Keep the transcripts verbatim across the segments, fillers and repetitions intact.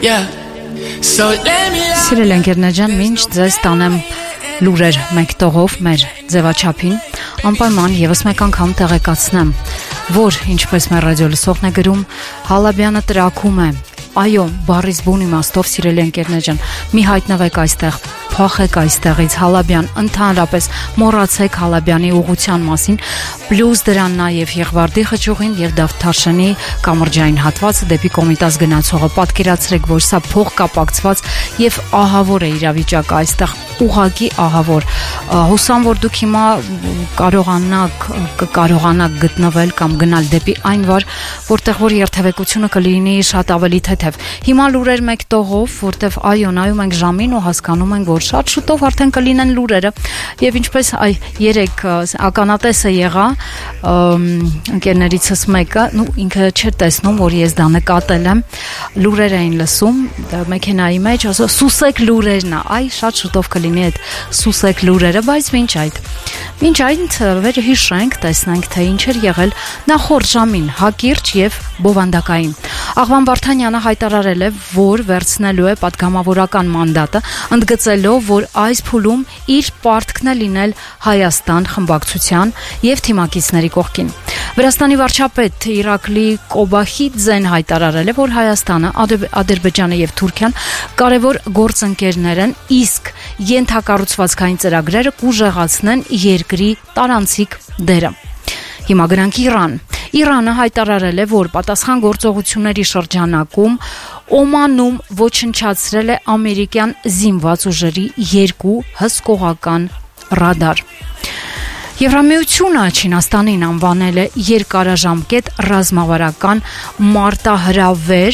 Yeah. So let me Սիրել ընկերներ, մինչ ձեզ տանեմ լուրեր մեկ տողով մեր ձևաչափին, անպայման եւս մեկ անգամ տեղեկացնեմ, որ ինչպես մեր ռադիո լսողն է գրում, Հալաբյանը տրակում է։ Այո, բառից բուն իմաստով, սիրելի ընկերներ, մի հայտնվեք այստեղ, փախեք այստեղից, Հալաբյան, ընդհանրապես մոռացեք Հալաբյանի ուղղության մասին, պլյուս դրան նաև Եղվարդի խճուղին եւ Դավթաշենի կամրջային հատվածը դեպի Կոմիտաս գնացողը, պատկերացրեք, որ սա փող կապակցված եւ ահավոր է իրավիճակը այստեղ, ուղղակի ահավոր։ Հուսամ, որ դուք հիմա կարողանաք կարողանաք գտնվել կամ գնալ դեպի այն վար, որտեղ որ երթևեկությունը կլինի շատ ավելի թեթև։ Հիմա լուրեր մեկ տողով, որտեղ այո, նայում ենք ժամին ու հասկանում ենք, որ շատ շուտով արդեն կլինեն լուրերը։ Եվ ինչպես այ երեք ականատեսը եղա, ընկերներիցս մեկը, նու ինքը չէր տեսնում, որ ես դա նկատել եմ, լուրեր էին լսում, մեքենայի մեջ, ասա սուսեք լուրերն, այ շատ շուտով կլինի այդ սուսեք լուրերը, բայց մինչ այդ Մինչ այդ վերհիշենք, տեսնենք, թե ինչ էր եղել նախորդ ժամին, հակիրճ եւ բովանդակային։ Աղվան Վարդանյանը հայտարարել է, որ վերցնելու է պատգամավորական մանդատը, ընդգծելով, որ այս փուլում իր պարտքն է լինել Հայաստան խմբակցության եւ թիմակիցների կողքին։ Վրաստանի վարչապետ Իրակլի Կոբախիձեն հայտարարել է, որ Հայաստանը, Ադրբեջանը եւ Թուրքիան կարևոր գործընկերներ են, իսկ ենթակառուցվածքային ծրագրերը կուժեղացնեն երկրի տարանցիկ դերը։ Հիմա գրանք Իրան։ Իրանը հայտարարել է, որ պատասխան գործողությունների շրջանակում Օմանում ոչնչացրել է ամերիկյան զինված ուժերի երկու հսկողական ռադար։ Եվրամիությունը Չինաստանին անվանել է երկարաժամկետ ռազմավարական մարտահրավեր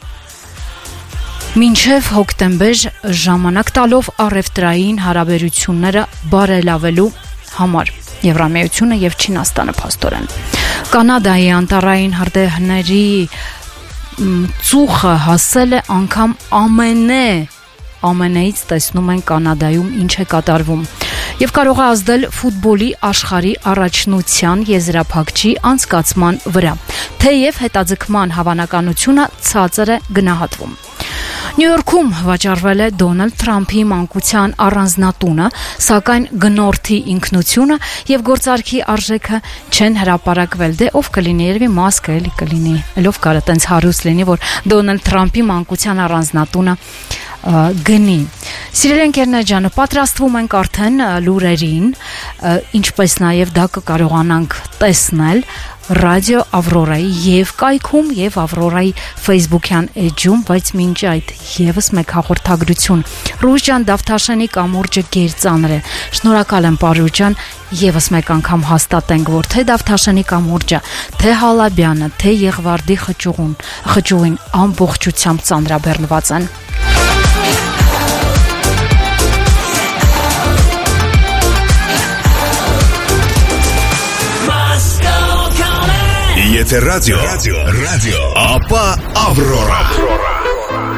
մինչև հոկտեմբեր ժամանակ տալով առևտրային հարաբերությունները բարելավելու համար։ Եվրամիությունը եւ Չինաստանը փաստորեն։ Կանադայի անտառային հրդեհների ծուխը հասել է անգամ ԱՄՆ ԱՄՆ-ից տեսնում են Կանադայում ինչ է կատարվում եւ կարող է ազդել ֆուտբոլի աշխարհի առաջնության եզրափակչի անցկացման վրա, թեև հետաձգման հավանականությունը ցածր է գնահատվում։ Նյու Յորքում վաճառվել է Դոնալդ Թրամփի մանկության առանձնատունը, սակայն գնորդի ինքնությունը եւ գործարքի արժեքը չեն հրապարակվել։ Դե ով կլինի, երևի Մասկը էլի կլինի։ Ելով կարա տենց հարուստ լինի, որ Դոնալդ Թրամփի մանկության առանձնատունը գնի։ Սիրելի ընկերներ, պատրաստվում ենք արդեն լուրերին, ինչպես նաև դա կկարողանանք տեսնել Ռադիո Ավրորայի եւ կայքում եւ Ավրորայի Facebook-յան էջում, բայց մինչ այդ եւս մեկ հաղորդագրություն։ Ռուժ ջան, Դավթաշենի կամուրջը գերծանր է։ Շնորհակալ եմ, պարոն ջան, եւս մեկ անգամ հաստատենք, որ թե Դավթաշենի կամուրջը, թե Հալաբյանը, թե Եղվարդի խճուղուն, խճուղին ամբողջությամբ ծանրաբեռնված են։ Եթե ռադիո, ռադիո, ռադիո, ապա Ավրորա։